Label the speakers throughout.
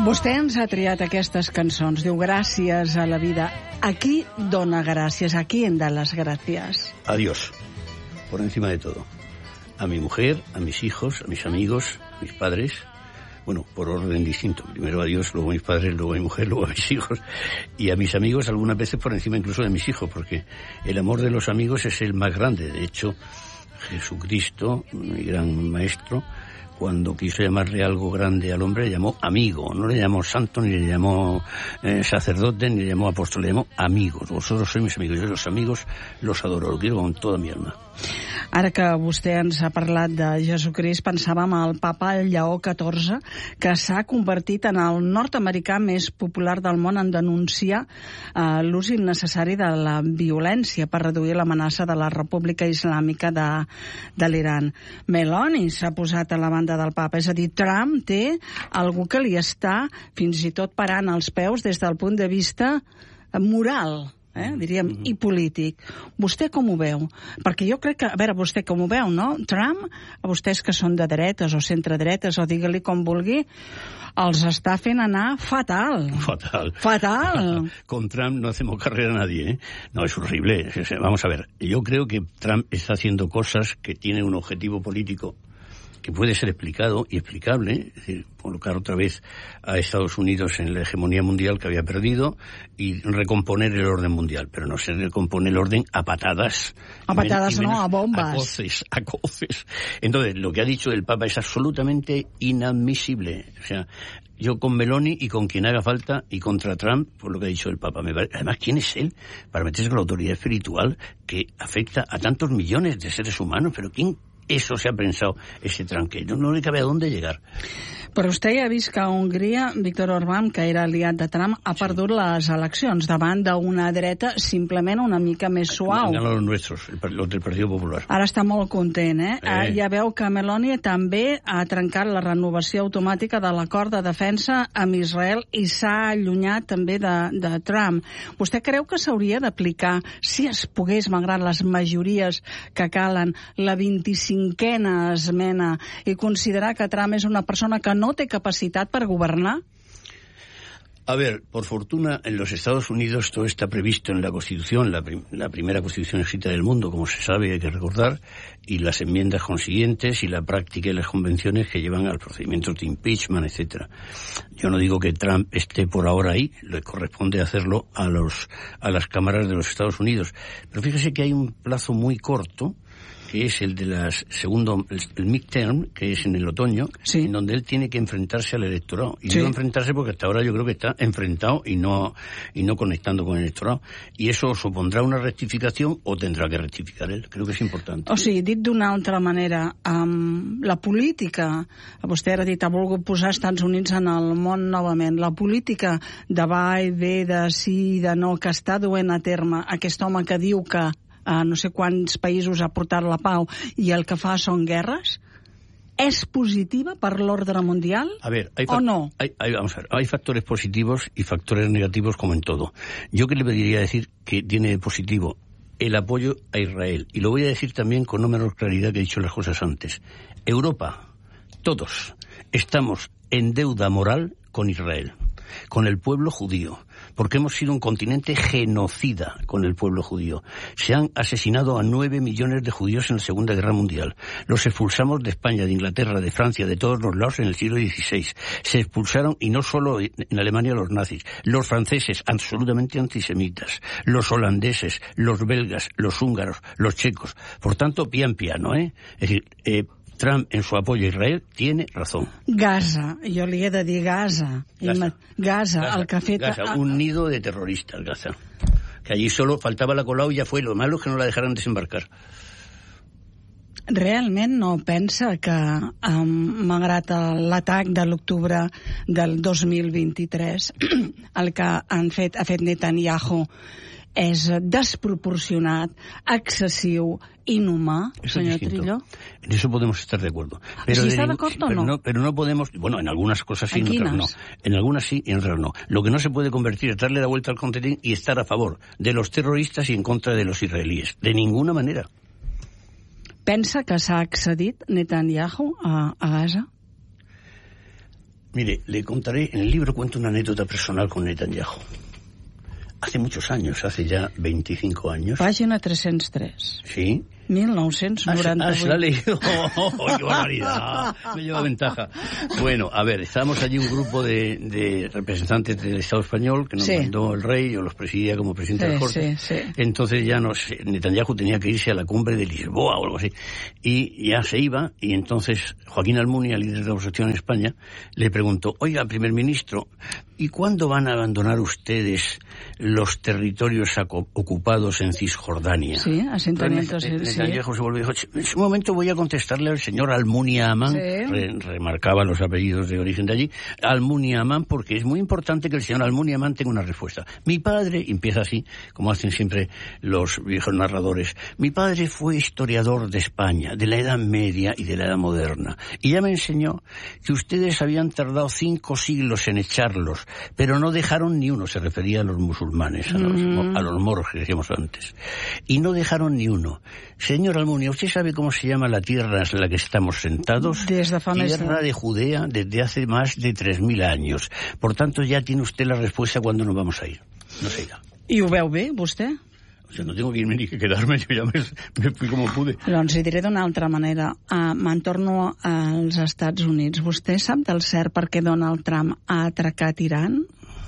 Speaker 1: Vostè ens ha triat aquestes cançons. Diu, gràcies a la vida. ¿A qui dona gràcies? ¿A quién da las gracias?
Speaker 2: A Dios, por encima de todo. A mi mujer, a mis hijos, a mis amigos, a mis padres. Bueno, por orden distinto. Primero a Dios, luego a mis padres, luego a mi mujer, luego a mis hijos. Y a mis amigos algunas veces por encima incluso de mis hijos, porque el amor de los amigos es el más grande. De hecho, Jesucristo, mi gran maestro, cuando quiso llamarle algo grande al hombre, le llamó amigo. No le llamó santo, ni le llamó sacerdote, ni le llamó apóstol, le llamó amigos. Vosotros sois mis amigos. Yo los amigos los adoro, los quiero con toda mi alma.
Speaker 1: Ara que vostè ens ha parlat de Jesucrist, pensàvem al papa Lleó XIV, que s'ha convertit en el nord-americà més popular del món en denunciar l'ús innecessari de la violència per reduir l'amenaça de la República Islàmica de l'Iran. Meloni s'ha posat a la banda del papa, és a dir, Trump té algú que li està fins i tot parant els peus des del punt de vista moral, diríem, i polític. Vostè com ho veu? Perquè jo crec que, a veure, vostè com ho veu, no? Trump, a vostès que són de dretes o centredretes, o digue-li com vulgui, els està fent anar fatal. Fatal.
Speaker 2: Con Trump no hacemos carrera a nadie, ¿eh? No, es horrible. Vamos a ver, yo creo que Trump está haciendo cosas que tienen un objetivo político que puede ser explicado y explicable, es decir, colocar otra vez a Estados Unidos en la hegemonía mundial que había perdido y recomponer el orden mundial, pero no se recompone el orden a patadas.
Speaker 1: A patadas no, a bombas.
Speaker 2: A coces. Entonces, lo que ha dicho el Papa es absolutamente inadmisible. O sea, yo con Meloni y con quien haga falta y contra Trump, por lo que ha dicho el Papa. Además, ¿quién es él para meterse con la autoridad espiritual que afecta a tantos millones de seres humanos? Pero ¿quién eso se ha pensado, ese tranque? No le cabe a dónde llegar.
Speaker 1: Però vostè ja ha vist que a Hongria, Viktor Orbán, que era aliat de Trump, ha perdut les eleccions davant d'una dreta simplement una mica més suau.
Speaker 2: Han ganado los nuestros, los del Partido Popular.
Speaker 1: Ara està molt content, Ja veu que Meloni també ha trencat la renovació automàtica de l'acord de defensa amb Israel i s'ha allunyat també de Trump. Vostè creu que s'hauria d'aplicar, si es pogués, malgrat les majories que calen, la 25a esmena i considerar que Trump és una persona que no té capacitat per governar?
Speaker 2: A ver, por fortuna, en los Estados Unidos todo está previsto en la Constitución, la primera Constitución escrita del mundo, como se sabe, hay que recordar, y las enmiendas consiguientes y la práctica y las convenciones que llevan al procedimiento de impeachment, etcétera. Yo no digo que Trump esté por ahora ahí, le corresponde hacerlo a las cámaras de los Estados Unidos. Pero fíjese que hay un plazo muy corto, que es el de el midterm, que es en el otoño, sí, en donde él tiene que enfrentarse al electorado. Y no enfrentarse porque hasta ahora yo creo que está enfrentado y no conectando con el electorado. Y eso supondrá una rectificación o tendrá que rectificar él. Creo que és important.
Speaker 1: O sigui, dit d'una altra manera, la política, vostè ha dit, ha volgut posar Estats Units en el món novament, la política de va i ve, de sí i de no, que està duent a terme aquest home que diu que no sé quants països ha portat la pau y el que fa són guerres, ¿es positiva per l'ordre mundial?
Speaker 2: A ver,
Speaker 1: ¿o no?
Speaker 2: Vamos a ver, hay factores positivos y factores negativos como en todo. Yo que le pediría decir que tiene de positivo el apoyo a Israel. Y lo voy a decir también con no menor claridad que he dicho las cosas antes. Europa, todos, estamos en deuda moral con Israel, con el pueblo judío, porque hemos sido un continente genocida con el pueblo judío. Se han asesinado a 9 millones de judíos en la Segunda Guerra Mundial. Los expulsamos de España, de Inglaterra, de Francia, de todos los lados en el siglo XVI. Se expulsaron, y no solo en Alemania, los nazis, los franceses, absolutamente antisemitas, los holandeses, los belgas, los húngaros, los checos. Por tanto, piano, ¿eh? Es decir, Trump, en su apoyo a Israel, tiene razón.
Speaker 1: Gaza, jo li he de dir Gaza, el que ha fet...
Speaker 2: Gaza, un nido de terroristas, Gaza. Que allí solo faltaba la Colau y ya fue. Lo malo es que no la dejaran desembarcar.
Speaker 1: Realment no pensa que, malgrat l'atac de l'octubre del 2023, el que ha fet Netanyahu és desproporcionat, excesiu, inhumà, señor Trillo?
Speaker 2: En eso podemos estar de acuerdo.
Speaker 1: Pero ¿sí está de acuerdo o no?
Speaker 2: Pero no podemos... Bueno, en algunas cosas sí, en otras no. En algunas sí y en otras no. Lo que no se puede convertir es darle la vuelta al continente y estar a favor de los terroristas y en contra de los israelíes. De ninguna manera.
Speaker 1: Pensa que s'ha accedit Netanyahu a Gaza?
Speaker 2: Mire, le contaré, en el libro cuento una anécdota personal con Netanyahu. Hace muchos años, hace ya 25 años.
Speaker 1: Pàgina 303.
Speaker 2: Sí.
Speaker 1: 1998.
Speaker 2: ¿Se la ha leído? ¡Oh, qué barbaridad! Me lleva ventaja. Bueno, a ver, estábamos allí un grupo de representantes del Estado español que nos mandó el rey, yo los presidía como presidente de la Corte. Entonces ya Netanyahu tenía que irse a la cumbre de Lisboa o algo así. Y ya se iba, y entonces Joaquín Almunia, líder de la oposición en España, le preguntó, oiga, primer ministro, ¿y cuándo van a abandonar ustedes los territorios ocupados en Cisjordania?
Speaker 1: Sí, asentamientos.
Speaker 2: Netanyahu se volvió y dijo, en ese momento voy a contestarle al señor Almunia Amán, remarcaba los apellidos de origen de allí, Almunia Amán, porque es muy importante que el señor Almunia Amán tenga una respuesta. Mi padre, y empieza así, como hacen siempre los viejos narradores, mi padre fue historiador de España, de la Edad Media y de la Edad Moderna, y ya me enseñó que ustedes habían tardado 5 siglos en echarlos, pero no dejaron ni uno, se refería a los musulmanes, a los moros que decíamos antes, y no dejaron ni uno. Señor Almunia, ¿usted sabe cómo se llama la tierra en la que estamos sentados? Tierra de Judea desde hace más de 3.000 años. Por tanto, ya tiene usted la respuesta cuando nos vamos a ir. No se irà.
Speaker 1: I ho veu bé, vostè?
Speaker 2: O sea, no tengo que irme ni que quedarme, yo ya me fui como pude.
Speaker 1: Doncs li diré d'una altra manera. Me'n torno als Estats Units. Vostè sap del cert per què Donald Trump ha atracat Irán?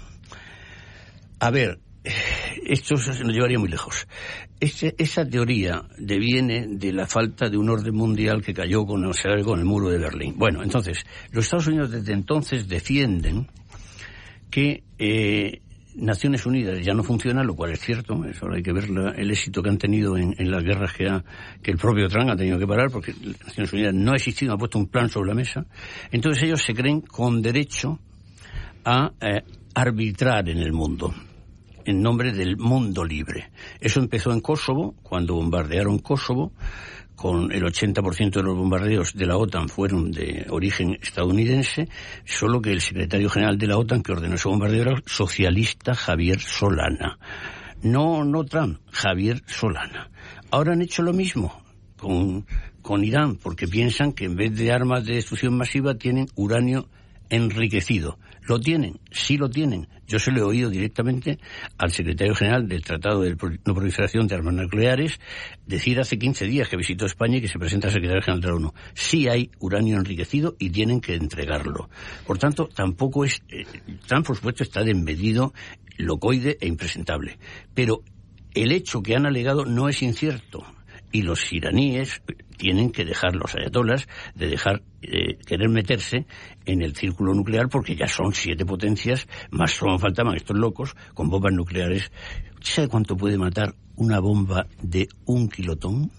Speaker 2: A ver, esto nos llevaría muy lejos. Esa teoría deviene de la falta de un orden mundial que cayó con el muro de Berlín. Bueno, entonces, los Estados Unidos desde entonces defienden que Naciones Unidas ya no funciona, lo cual es cierto. Eso hay que ver el éxito que han tenido en las guerras que el propio Trump ha tenido que parar, porque Naciones Unidas no ha existido, ha puesto un plan sobre la mesa. Entonces ellos se creen con derecho a arbitrar en el mundo, en nombre del mundo libre. Eso empezó en Kosovo, cuando bombardearon Kosovo, con el 80% de los bombardeos de la OTAN fueron de origen estadounidense, solo que el secretario general de la OTAN que ordenó ese bombardeo era el socialista Javier Solana. No Trump, Javier Solana. Ahora han hecho lo mismo con Irán, porque piensan que en vez de armas de destrucción masiva tienen uranio enriquecido. ¿Lo tienen? Sí lo tienen. Yo se lo he oído directamente al secretario general del Tratado de No Proliferación de Armas Nucleares decir hace 15 días que visitó España y que se presenta al secretario general de la ONU. Sí hay uranio enriquecido y tienen que entregarlo. Por tanto, tampoco es... Trump, por supuesto, está desmedido, locoide e impresentable. Pero el hecho que han alegado no es incierto. Y los iraníes tienen que dejar, los ayatolás, de dejar querer meterse en el círculo nuclear, porque ya son 7 potencias, más solo faltaban estos locos con bombas nucleares. ¿Usted sabe cuánto puede matar una bomba de 1 kilotón?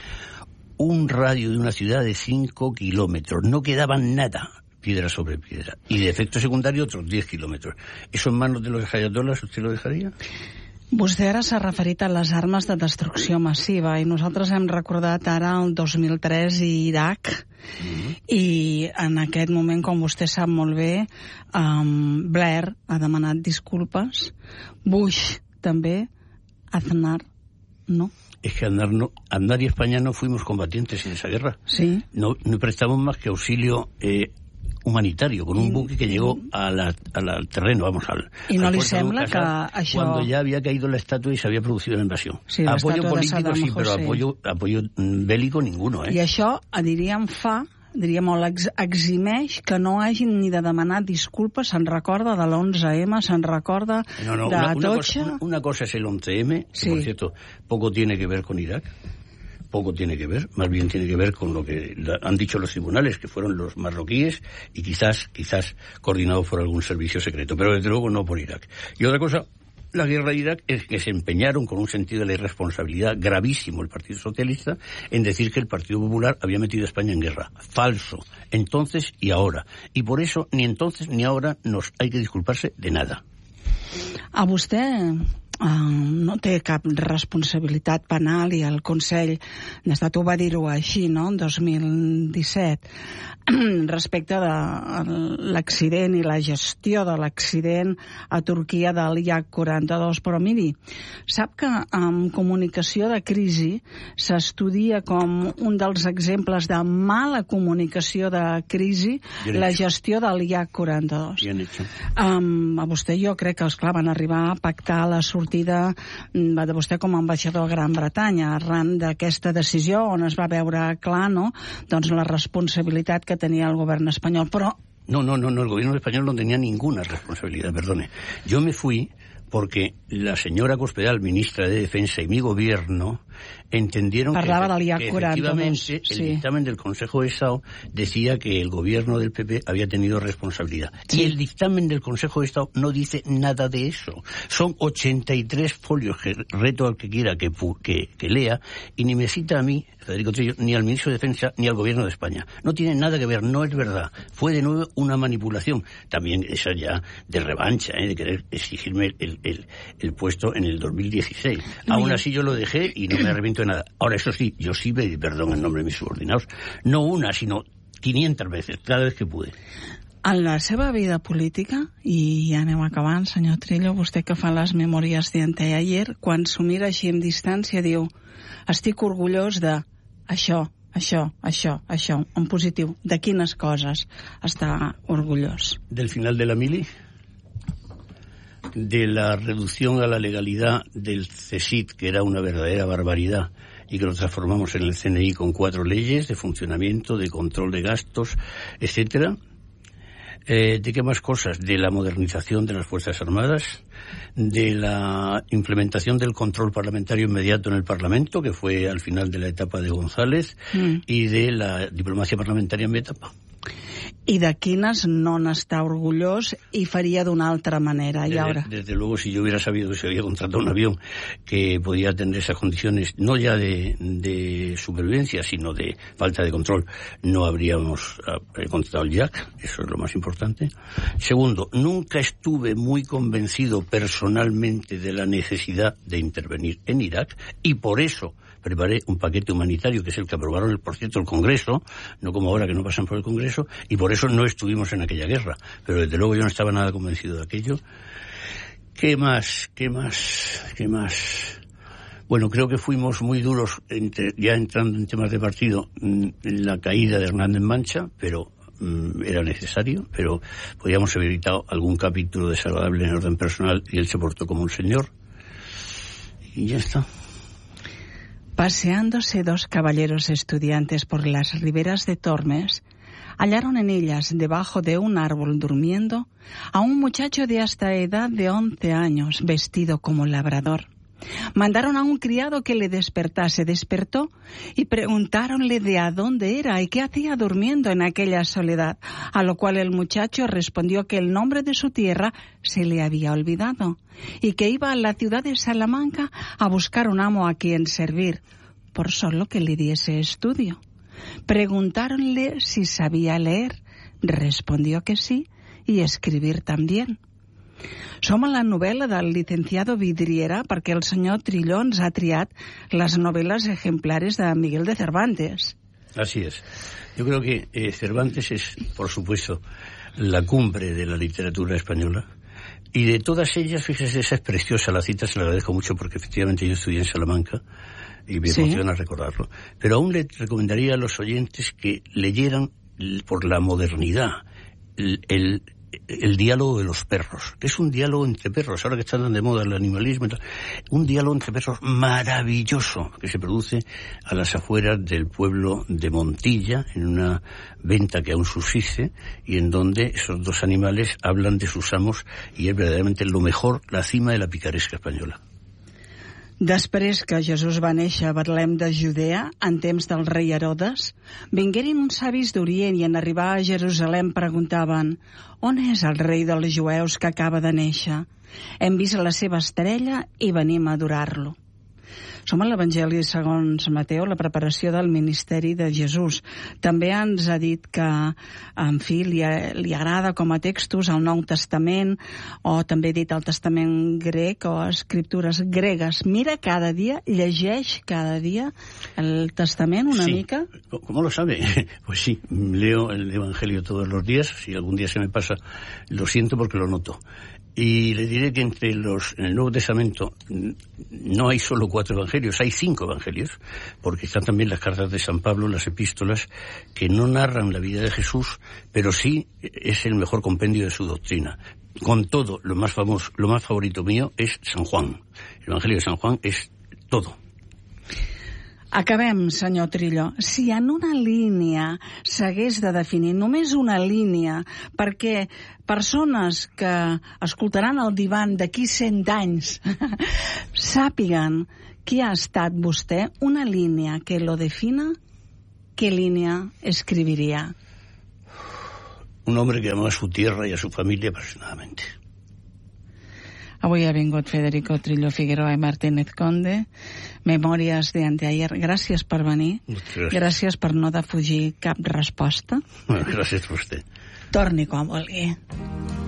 Speaker 2: Un radio de una ciudad de 5 kilómetros. No quedaban nada, piedra sobre piedra. Y de efecto secundario otros 10 kilómetros. ¿Eso en manos de los ayatolás usted lo dejaría?
Speaker 1: Vostè ara s'ha referit a les armes de destrucció massiva i nosaltres hem recordat ara el 2003 i Iraq i en aquest moment, com vostè sap molt bé, Blair ha demanat disculpes, Bush també, Aznar no.
Speaker 2: Es que Aznar y España no fuimos combatientes en esa guerra.
Speaker 1: Sí.
Speaker 2: No prestamos más que auxilio humanitario, con un buque que llegó al terreno, vamos,
Speaker 1: I no li sembla que això...
Speaker 2: Cuando ya había caído la estatua y se había producido la invasión.
Speaker 1: Sí,
Speaker 2: apoyo político sí, pero apoyo bélico ninguno,
Speaker 1: I això, diríem, eximeix que no hagin ni de demanar disculpes. Se'n recorda de l'11M, se'n recorda de Atocha.
Speaker 2: Una cosa es el 11M, que por cierto, poco tiene que ver con Irak. Poco tiene que ver, más bien tiene que ver con lo que han dicho los tribunales, que fueron los marroquíes y quizás coordinados por algún servicio secreto, pero desde luego no por Irak. Y otra cosa, la guerra de Irak es que se empeñaron con un sentido de la irresponsabilidad gravísimo el Partido Socialista en decir que el Partido Popular había metido a España en guerra. Falso. Entonces y ahora. Y por eso ni entonces ni ahora hay que disculparse de nada.
Speaker 1: A vostè no té cap responsabilitat penal, i el Consell d'Estat ho va dir-ho així, no?, en 2017, respecte de l'accident i la gestió de l'accident a Turquia del Yak-42. Però miri, sap que en comunicació de crisi s'estudia com un dels exemples de mala comunicació de crisi la gestió del Yak-42. A vostè jo crec que, esclar, van arribar a pactar la sortida de vostè com a ambaixador a Gran Bretanya arran d'aquesta decisió, on es va veure clar, no?, doncs la responsabilitat que tenia el govern espanyol. Pero
Speaker 2: No, el gobierno español no tenía ninguna responsabilidad, perdone. Yo me fui porque la señora Cospedal, ministra de Defensa, y mi gobierno entendieron que efectivamente el dictamen del Consejo de Estado decía que el gobierno del PP había tenido responsabilidad. Sí. Y el dictamen del Consejo de Estado no dice nada de eso. Son 83 folios que reto al que quiera que lea, y ni me cita a mí, Federico Trillo, ni al ministro de Defensa, ni al gobierno de España. No tiene nada que ver, no es verdad. Fue de nuevo una manipulación. También esa ya de revancha, de querer exigirme el puesto en el 2016. Aún así yo lo dejé y no me arrepiento de nada. Ahora, eso sí, yo sí pedí perdón en nombre de mis subordinados. No una, sino 500 veces, cada vez que pude.
Speaker 1: En la seva vida política, i ja anem acabant, senyor Trillo, vostè que fa les memòries d'anteayer, quan s'ho mira així en distància, diu: estic orgullós de això, en positiu. De quines coses està orgullós?
Speaker 2: Del final de la mili, de la reducción a la legalidad del CSIC, que era una verdadera barbaridad, y que lo transformamos en el CNI con 4 leyes de funcionamiento, de control de gastos, etcétera. ¿De qué más cosas? De la modernización de las Fuerzas Armadas, de la implementación del control parlamentario inmediato en el Parlamento, que fue al final de la etapa de González, y de la diplomacia parlamentaria en mi etapa.
Speaker 1: I de quines no n'està orgullós i faria d'una altra manera? Y ahora,
Speaker 2: desde luego, si yo hubiera sabido que se había contratado un avión que podía tener esas condiciones, no ya de supervivencia, sino de falta de control, no habríamos contratado el Jack, eso es lo más importante. Segundo, nunca estuve muy convencido personalmente de la necesidad de intervenir en Irak, y por eso preparé un paquete humanitario, que es el que aprobaron, por cierto, el Congreso, no como ahora que no pasan por el Congreso, y por eso no estuvimos en aquella guerra. Pero desde luego yo no estaba nada convencido de aquello. ¿Qué más? Bueno, creo que fuimos muy duros, ya entrando en temas de partido, en la caída de Hernández Mancha, pero era necesario, pero podíamos haber evitado algún capítulo desagradable en orden personal, y él se portó como un señor. Y ya está.
Speaker 1: Paseándose 2 caballeros estudiantes por las riberas de Tormes, hallaron en ellas, debajo de un árbol durmiendo, a un muchacho de hasta edad de 11 años, vestido como labrador. Mandaron a un criado que le despertase. Despertó y preguntáronle de a dónde era y qué hacía durmiendo en aquella soledad, a lo cual el muchacho respondió que el nombre de su tierra se le había olvidado y que iba a la ciudad de Salamanca a buscar un amo a quien servir, por solo que le diese estudio. Preguntáronle si sabía leer. Respondió que sí, y escribir también. Som a la novel·la del licenciado Vidriera perquè el senyor Trillo ens ha triat les noveles ejemplares de Miguel de Cervantes.
Speaker 2: Así es. Yo creo que Cervantes es, por supuesto, la cumbre de la literatura española. Y de todas ellas, fíjese, esa es preciosa, la cita se la agradezco mucho porque efectivamente yo estudié en Salamanca y me emociona recordarlo. Pero aún le recomendaría a los oyentes que leyeran, por la modernidad, el diálogo de los perros, que es un diálogo entre perros, ahora que está tan de moda el animalismo, un diálogo entre perros maravilloso que se produce a las afueras del pueblo de Montilla, en una venta que aún subsiste, y en donde esos 2 animales hablan de sus amos, y es verdaderamente lo mejor, la cima de la picaresca española.
Speaker 1: Després que Jesús va néixer a Betlem de Judea, en temps del rei Herodes, vingueren uns savis d'Orient i en arribar a Jerusalem preguntaven: on és el rei dels jueus que acaba de néixer? Hem vist la seva estrella i venim a adorar-lo. Som a l'Evangeli segons Mateu, la preparació del ministeri de Jesús. També ens ha dit que, en fi, li agrada com a textos el Nou Testament, o també ha dit el Testament grec o escriptures gregues. Mira cada dia, llegeix cada dia el Testament una mica.
Speaker 2: ¿Cómo lo sabe? Pues sí, leo el Evangelio todos los días. Si algún día se me pasa, lo siento porque lo noto. Y le diré que en el Nuevo Testamento no hay solo 4 evangelios, hay 5 evangelios, porque están también las cartas de San Pablo, las epístolas, que no narran la vida de Jesús, pero sí es el mejor compendio de su doctrina. Con todo, lo más favorito mío es San Juan. El Evangelio de San Juan es todo.
Speaker 1: Acabem, senyor Trillo. Si en una línia s'hagués de definir, només una línia, perquè persones que escoltaran el divan d'aquí 100 anys sàpiguen qui ha estat vostè, una línia que lo defina, ¿qué línea escribiría?
Speaker 2: Un hombre que amó a su tierra y a su familia apasionadamente.
Speaker 1: Avui ha vingut Federico Trillo Figueroa i Martínez Conde, Memòries d'Anteayer. Gràcies per venir. Gràcies per no defugir cap resposta.
Speaker 2: Gràcies a vostè.
Speaker 1: Torni quan vulgui.